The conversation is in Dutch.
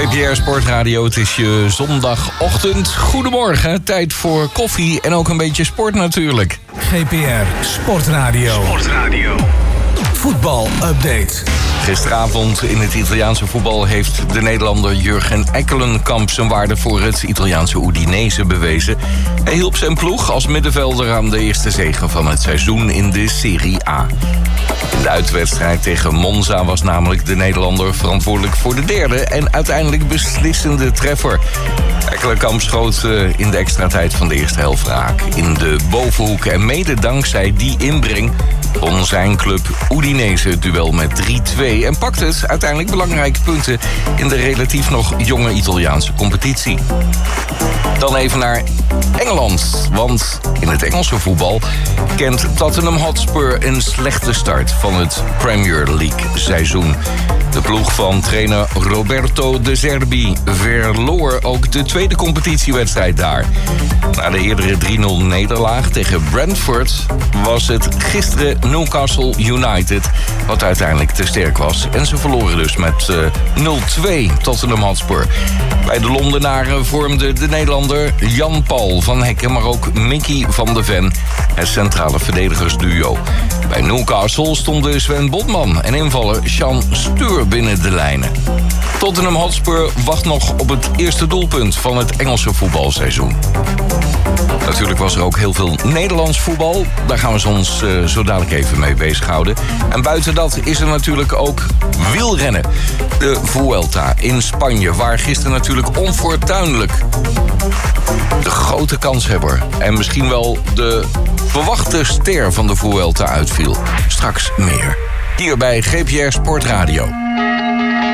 GPR Sportradio, het is je zondagochtend. Goedemorgen, tijd voor koffie en ook een beetje sport natuurlijk. GPR Sportradio. Voetbalupdate. Gisteravond in het Italiaanse voetbal heeft de Nederlander Jurgen Ekkelenkamp zijn waarde voor het Italiaanse Udinese bewezen. Hij hielp zijn ploeg als middenvelder aan de eerste zege van het seizoen in de Serie A. In de uitwedstrijd tegen Monza was namelijk de Nederlander verantwoordelijk voor de derde en uiteindelijk beslissende treffer. Ekkelenkamp schoot in de extra tijd van de eerste helft raak in de bovenhoek en mede dankzij die inbreng won zijn club Udinese het duel met 3-2 en pakte het uiteindelijk belangrijke punten in de relatief nog jonge Italiaanse competitie. Dan even naar Engeland, want in het Engelse voetbal kent Tottenham Hotspur een slechte start van het Premier League seizoen. De ploeg van trainer Roberto De Zerbi verloor ook de tweede competitiewedstrijd daar. Na de eerdere 3-0 nederlaag tegen Brentford was het gisteren Newcastle United wat uiteindelijk te sterk was. En ze verloren dus met 0-2 Tottenham Hotspur. Bij de Londenaren vormde de Nederlander Jan-Paul van Hekken, maar ook Mickey van de Ven het centrale verdedigersduo. Bij Newcastle stonden Sven Botman en invaller Sean Stuur binnen de lijnen. Tottenham Hotspur wacht nog op het eerste doelpunt van het Engelse voetbalseizoen. Natuurlijk was er ook heel veel Nederlands voetbal. Daar gaan we ons zo dadelijk even mee bezighouden. En buiten dat is er natuurlijk ook wielrennen. De Vuelta in Spanje, waar gisteren natuurlijk onfortuinlijk de grote kanshebber en misschien wel de verwachte ster van de Vuelta uitviel. Straks meer. Hier bij GPR Sportradio.